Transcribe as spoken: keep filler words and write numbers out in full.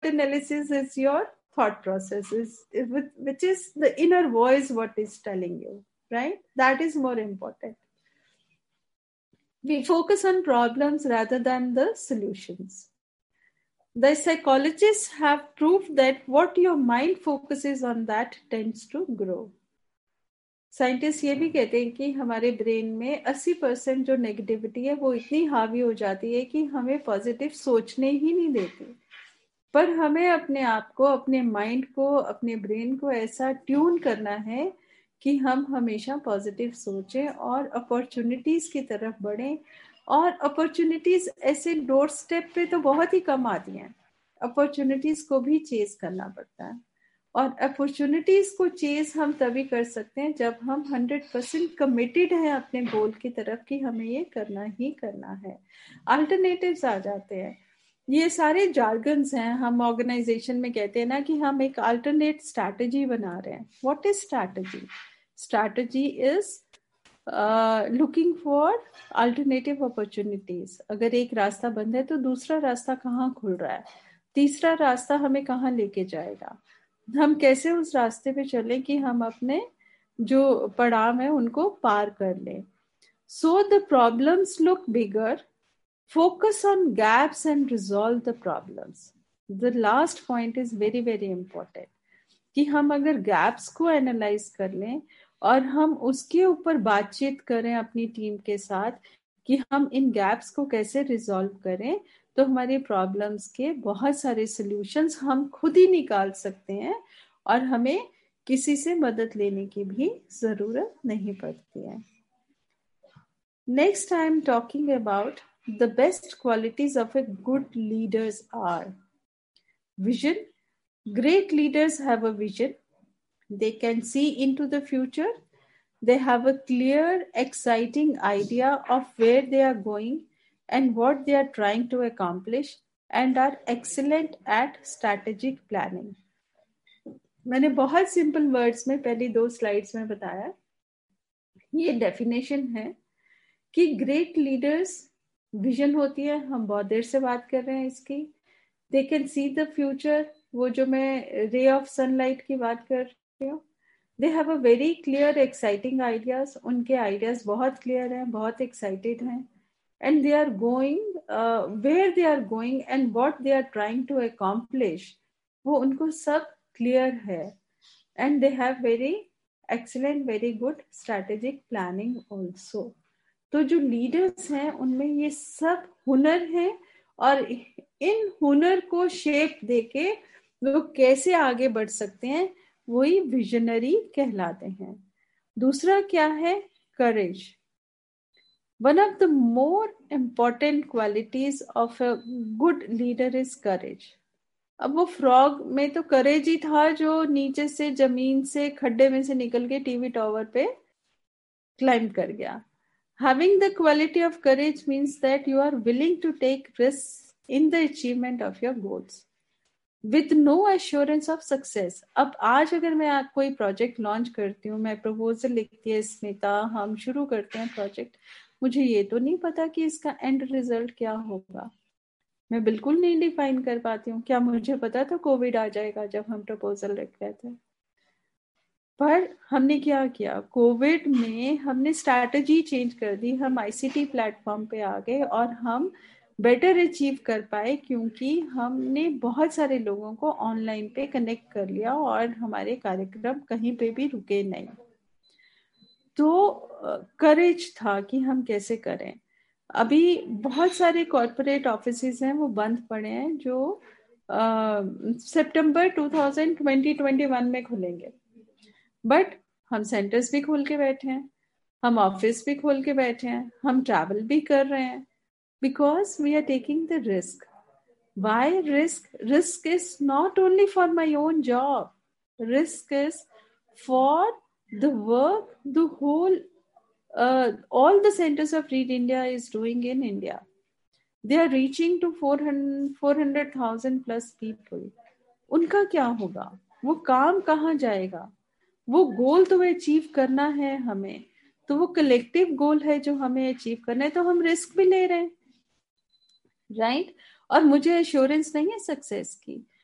analysis is your thought process, is which is the inner voice what is telling you, right? That is more important. We focus on problems rather than the solutions. The psychologists have proved that what your mind focuses on, that tends to grow. Scientist ये भी कहते हैं कि हमारे brain में अस्सी percent जो negativity है वो इतनी हावी हो जाती है कि हमें पॉजिटिव सोचने ही नहीं देती। पर हमें अपने आप को, अपने माइंड को, अपने ब्रेन को ऐसा ट्यून करना है कि हम हमेशा पॉजिटिव सोचें और अपॉर्चुनिटीज की तरफ बढ़ें। और अपॉर्चुनिटीज ऐसे डोर स्टेप पे तो बहुत ही कम आती हैं, अपॉर्चुनिटीज को भी चेज करना पड़ता है। और अपॉर्चुनिटीज को चेज हम तभी कर सकते हैं जब हम हंड्रेड परसेंट कमिटेड हैं अपने गोल की तरफ कि हमें ये करना ही करना है। अल्टरनेटिव्स आ जाते हैं, ये सारे जार्गन्स हैं। हम ऑर्गेनाइजेशन में कहते हैं ना कि हम एक अल्टरनेट स्ट्रैटेजी बना रहे हैं। What is strategy? Strategy is looking for alternative opportunities. अगर एक रास्ता बंद है तो दूसरा रास्ता कहाँ खुल रहा है, तीसरा रास्ता हमें कहाँ लेके जाएगा, हम कैसे उस रास्ते पे चलें कि हम अपने जो पड़ाव है उनको पार कर लें। So the problems look bigger, focus on gaps and resolve the problems. The last point is very very important कि हम अगर gaps को analyze कर लें और हम उसके ऊपर बातचीत करें अपनी टीम के साथ कि हम इन gaps को कैसे resolve करें, तो हमारी प्रॉब्लम्स के बहुत सारे सॉल्यूशंस हम खुद ही निकाल सकते हैं और हमें किसी से मदद लेने की भी जरूरत नहीं पड़ती है। Next I am talking about the best qualities of a good leaders are vision. Great leaders have a vision. They can see into the future. They have a clear, exciting idea of where they are going and what they are trying to accomplish, and are excellent at strategic planning. मैंने बहुत simple words में पहली दो slides में बताया, ये definition है कि ग्रेट लीडर्स विजन होती है। हम बहुत देर से बात कर रहे हैं इसकी। They can see the future, वो जो मैं रे ऑफ सनलाइट की बात कर रही हूँ। They have a very clear exciting ideas, उनके आइडियाज बहुत क्लियर हैं, बहुत एक्साइटेड हैं। And they are going where they are going and what they are trying to accomplish, वो उनको सब क्लियर है। And they have very excellent, very good strategic planning also. तो जो लीडर्स हैं उनमें ये सब हुनर हैं और इन हुनर को शेप देके वो कैसे आगे बढ़ सकते हैं, वही विजनरी कहलाते हैं। दूसरा क्या है? करेज। One of the more important qualities of a good leader is करेज। अब वो फ्रॉग में तो करेज ही था जो नीचे से, जमीन से, खड्डे में से निकल के टीवी टावर पे क्लाइंब कर गया। Having the quality of courage means that you are willing to take risks in the achievement of your goals with no assurance of success. अब आज अगर मैं आप कोई प्रोजेक्ट लॉन्च करती हूँ, मैं प्रपोजल लिखती है स्मिता, हम शुरू करते हैं प्रोजेक्ट, मुझे ये तो नहीं पता कि इसका एंड रिजल्ट क्या होगा। मैं बिल्कुल नहीं डिफाइन कर पाती हूँ। क्या मुझे पता था कोविड आ जाएगा जब हम प्रपोजल लिख रहे थे? पर हमने क्या किया, कोविड में हमने स्ट्रैटेजी चेंज कर दी, हम आईसीटी प्लेटफॉर्म पे आ गए और हम बेटर अचीव कर पाए क्योंकि हमने बहुत सारे लोगों को ऑनलाइन पे कनेक्ट कर लिया और हमारे कार्यक्रम कहीं पे भी रुके नहीं। तो करेज था कि हम कैसे करें। अभी बहुत सारे कॉर्पोरेट ऑफिसेज हैं वो बंद पड़े हैं जो सितंबर टू थाउजेंड ट्वेंटी वन में खुलेंगे, बट हम सेंटर्स भी खोल के बैठे हैं, हम ऑफिस भी खोल के बैठे हैं, हम ट्रैवल भी कर रहे हैं, because we are taking the risk. Y risk? Risk is not only for my own job, risk is for the work the whole all the centres of read India is doing in India. They are reaching to four hundred thousand plus people. उनका क्या होगा? वो काम कहाँ जाएगा? वो गोल तो achieve करना है हमें, तो वो कलेक्टिव गोल है जो हमें अचीव करना है, तो हम रिस्क भी ले रहे हैं, राइट right? और मुझे एश्योरेंस नहीं है सक्सेस की,